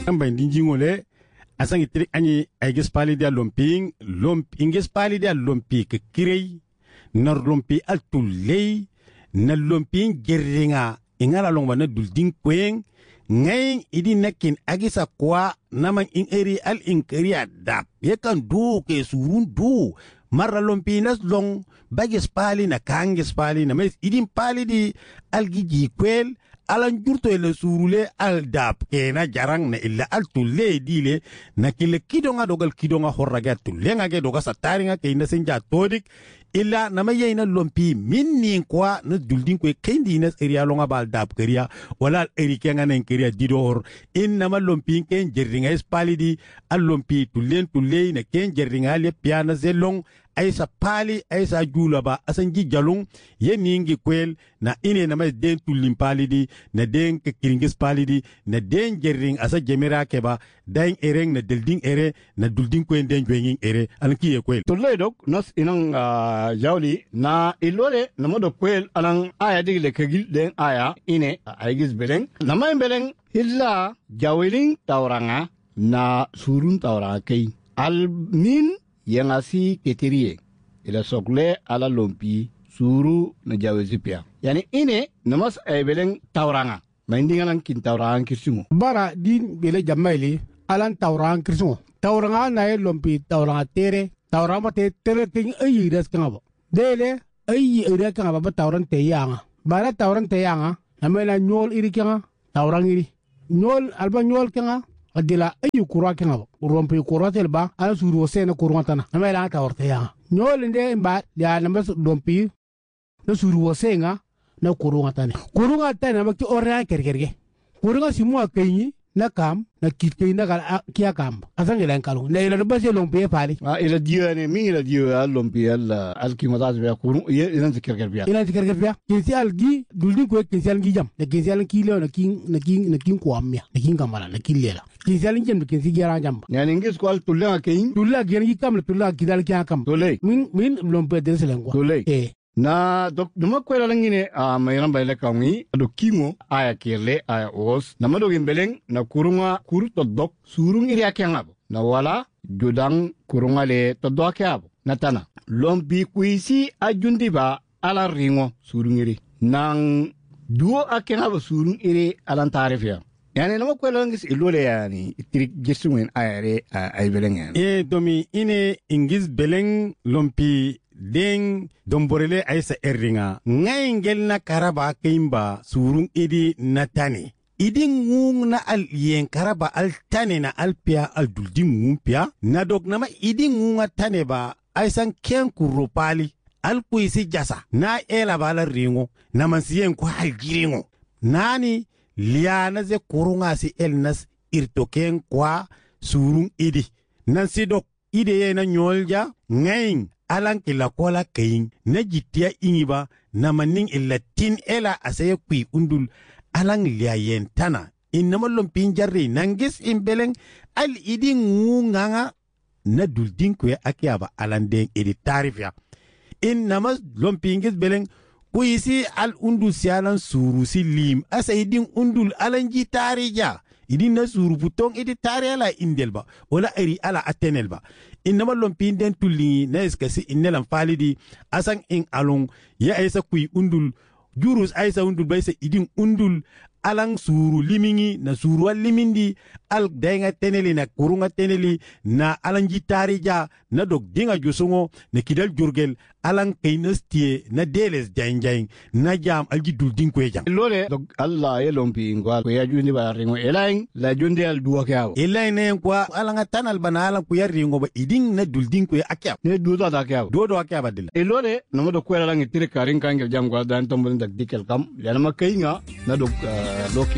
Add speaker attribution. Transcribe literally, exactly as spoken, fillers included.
Speaker 1: amba ndinjingole asangi tri ani aiges pali dia lomping lomp inges pali dia lompi ke kirei nar lompi al tulei na lompi geringa ingala longba na dulding kweng ngay idi nakin agisa kwa naman in eri al inkeria dap yekan du ke surun du marra lompi nas long bages pali na kanges pali na mes idin pali di al giji kwel alan jurto ele surule al dap ke na jarang na illa al tulle dile na kile kidonga dogal kidonga horraga tulle nga ge doga sataringa ke ina senja todik illa na maye ina lompi minni kwa na duldin ko kendi ina area longa bal dap keria wala eri kenga na keria didor inna ma lompi ken jerringa espalidi al lompi tullen tulle na ken jerringa le piana zelong aisa pali aisa jula ba asanji jalung ye ningi kwel na ine na mas den tulim palidi na den ke kiringis palidi na den jerring asa jemera keba daing ereng na delding ere na dulding kwen den jwenging ere anki ye kwel
Speaker 2: tulle dok nos inang uh, jawli na ilole na modo kwel anang aya digle kegil den aya ine aigis beleng na may beleng illa jawiling tauranga na surun tauranga kay al min yang asi keterie ila sokle ala lompi suru na jawezipia yani ine namas ay beleng tauranga mindingalan kin tauranga kirsungo
Speaker 3: bara din bele jamaili alan tauranga kirsungo tauranga na lompi tauranga tere tauranga te tere ting ayi ras kangaba dele ayi ira kangaba ba tauran te yanga bara tauran te yanga amela nyol iri kanga taurang iri nyol alba nyol kanga adila ayu kurwa kanga rompi kurwa telba ala suru sene kurwa tana amela ta orte ya nyol inde mba ya namba rompi na suru senga na kurwa tane kurwa tane ba ki orya kerkerge kurwa simu kayni na kam na kitke na kala kiya kam asange lan kalu na ila ba se lompi pali
Speaker 2: ah ila diane mi ila dio al lompi al al kimazaz be kurwa ila kerkerge
Speaker 3: ila kerkerge kinsi algi duldi ko kinsi algi jam na kinsi algi kilo na king na king na king ko amya na king kamala na kilela kinsi algi jam kinsi gera jam
Speaker 2: yani ngis ko al tulla kayin
Speaker 3: tulla gera kam tulla kidal kiya kam
Speaker 2: tole
Speaker 3: min min lompi de selen ko
Speaker 2: tole
Speaker 3: eh
Speaker 2: na dok duma kwela langine a mayran bayle kawni ado kingo aya kirle aya os na mado gimbeleng na kurunga kuru to dok surung iri akyangabo na wala jodang kurunga le to dokyabo na tana lombi kuisi ajundi ba ala ringo surung iri nang duo akyangabo surung iri alan tarifya yani nama kwela langis ilole yani itrik jesungen ayare ay beleng yani
Speaker 1: e domi ine ingis beleng lompi den domborele aisa erringa ngayngel na karaba keimba surung idi natane idi ngung na al yen karaba al tane na alpia al duldi ngumpia na dok nama idi ngunga tane ba aisan ken kuropali al kuisi jasa na ela bala ringo na mansiyen ko hal giringo nani liana ze kurunga si elnas irtoken kwa surung idi nan sidok ide ye na nyolja ngayin alan kila kola kayin na jitiya ingiba na maning ilatin ela asaya kui undul alan liayen tana innama lompin jarri nangis imbeleng al idi ngunganga na duldin kwe akiaba alan den edi tarifya innama lompin gis beleng kuisi al undul sialan suru si lim asa idin undul alan ji tarija idin na suru putong edi tari ala indelba wala eri ala atenelba innama lompin den tulli na eskasi innelam falidi asan in along ya aisa kui undul jurus aisa undul baisa idin undul alang suru limingi na suru limindi al dainga teneli na kurunga teneli na alang jitari ja na dog dinga jusungo na kidal jurgel alang kainestie na deles jainjain na jam alji duldin kwe jam
Speaker 2: lole dog alla ye lompi ngwa ko ya jundi ba ringo elain la jundi al duwa kyaw
Speaker 1: elain ne kwa alanga tanal bana alang ku ya ringo ba idin na duldin kwe akya
Speaker 2: ne duda da kyaw
Speaker 1: dodo akya badilla
Speaker 2: elole no do ko la ngi tire karin kangel jam gwa dan tombon dak dikel kam yana makay nga na dog uh,